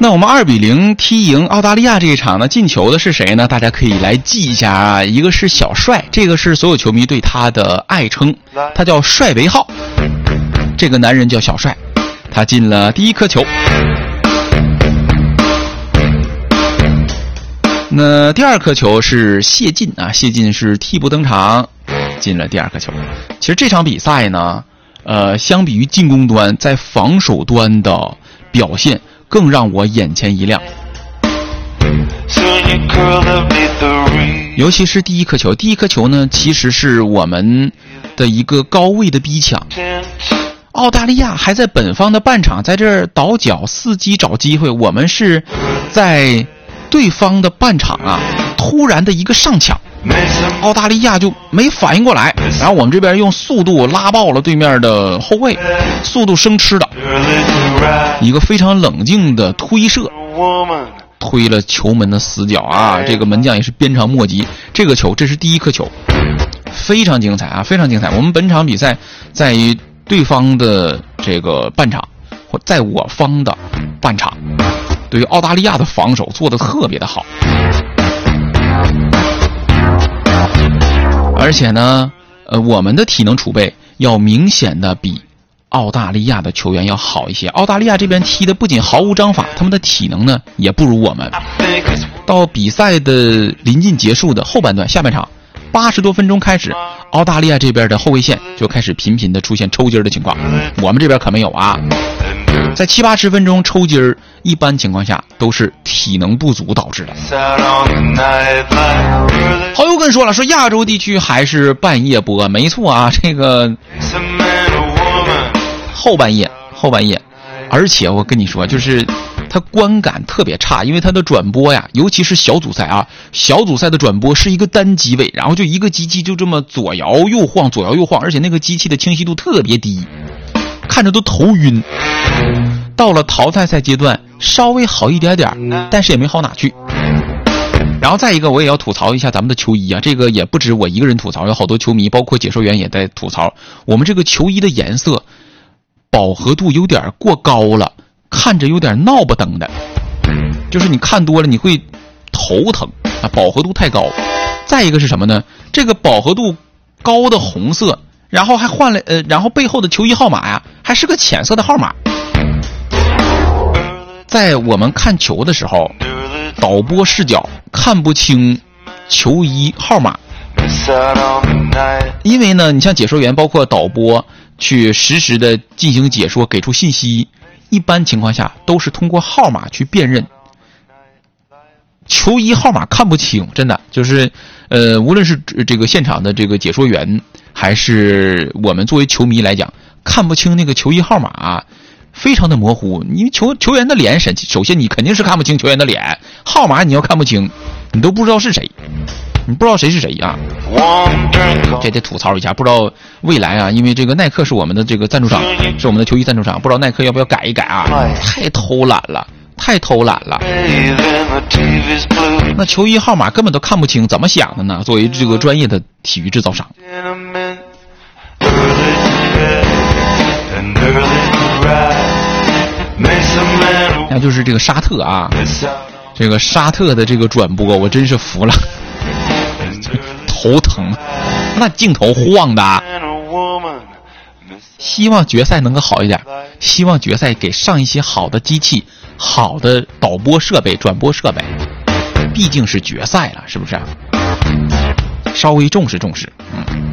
那我们2-0踢赢澳大利亚这一场呢，进球的是谁呢？大家可以来记一下啊，一个是小帅，这个是所有球迷对他的爱称，他叫帅维浩，这个男人叫小帅，他进了第一颗球。那第二颗球是谢晋啊，谢晋是替补登场，进了第二颗球。其实这场比赛呢，相比于进攻端，在防守端的表现更让我眼前一亮。尤其是第一颗球，第一颗球呢，其实是我们的一个高位的逼抢。澳大利亚还在本方的半场在这儿倒脚伺机找机会，我们是在对方的半场啊，突然的一个上抢，澳大利亚就没反应过来，然后我们这边用速度拉爆了对面的后卫，速度生吃的一个非常冷静的推射，推了球门的死角啊！这个门将也是鞭长莫及。这个球，这是第一颗球，非常精彩啊，非常精彩。我们本场比赛在于对方的这个半场，或在我方的半场，对于澳大利亚的防守做得特别的好，而且呢，我们的体能储备要明显的比澳大利亚的球员要好一些。澳大利亚这边踢的不仅毫无章法，他们的体能呢也不如我们。到比赛的临近结束的后半段，下半场80多分钟开始，澳大利亚这边的后卫线就开始频频的出现抽筋的情况，我们这边可没有啊。在70-80分钟抽筋，一般情况下都是体能不足导致的。好友跟说了，说亚洲地区还是半夜播，没错啊，这个后半夜，而且我跟你说，就是它观感特别差，因为它的转播呀，尤其是小组赛啊，小组赛的转播是一个单机位，然后就一个机器就这么左摇右晃，而且那个机器的清晰度特别低，看着都头晕。到了淘汰赛阶段稍微好一点点，但是也没好哪去。然后再一个，我也要吐槽一下咱们的球衣啊，这个也不止我一个人吐槽，有好多球迷包括解说员也在吐槽，我们这个球衣的颜色饱和度有点过高了，看着有点闹不登的，就是你看多了你会头疼啊，饱和度太高。再一个是什么呢？这个饱和度高的红色，然后还换了然后背后的球衣号码呀，还是个浅色的号码。在我们看球的时候，导播视角看不清球衣号码，因为呢，你像解说员包括导播去实时的进行解说，给出信息，一般情况下都是通过号码去辨认。球衣号码看不清，真的就是无论是这个现场的这个解说员，还是我们作为球迷来讲，看不清那个球衣号码啊，非常的模糊。因为球员的脸首先你肯定是看不清球员的脸，号码你要看不清，你都不知道是谁，你不知道谁是谁啊。这得吐槽一下，不知道未来啊，因为这个耐克是我们的这个赞助商，是我们的球衣赞助商，不知道耐克要不要改一改啊？太偷懒了。那球衣号码根本都看不清，怎么想的呢？作为这个专业的体育制造商，那就是这个沙特啊，这个沙特的这个转播我真是服了，头疼，那镜头晃的。希望决赛能够好一点，希望决赛给上一些好的机器，好的导播设备、转播设备，毕竟是决赛了，是不是？稍微重视重视。